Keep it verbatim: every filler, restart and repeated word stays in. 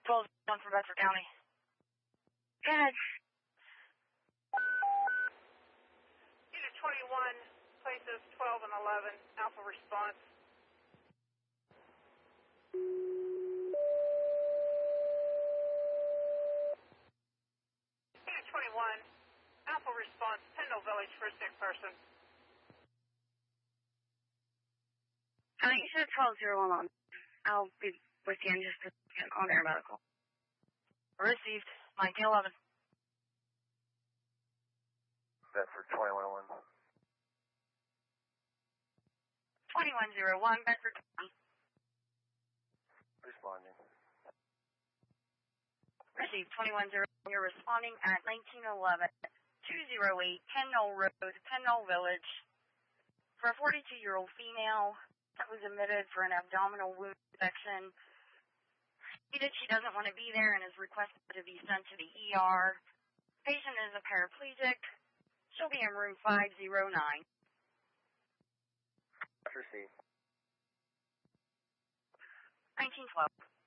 twelve one from Bedford County. Go ahead. Unit twenty-one, places twelve and eleven, Alpha response. Unit twenty-one, Alpha response, Pendle Village for a sick person. Uh, you said twelve zero one. I'll be with you in just a second on air medical. Received. nineteen eleven. Bedford twenty-one oh one. twenty-one oh one, Bedford County. Responding. Received. twenty-one oh one. You're responding at nineteen eleven, two oh eight, Pendle Road, Pendle Village, for a forty-two-year-old female that was admitted for an abdominal wound infection. Stated she doesn't want to be there and is requested to be sent to the E R. Patient is a paraplegic. She'll be in room five oh nine. Received. nineteen twelve.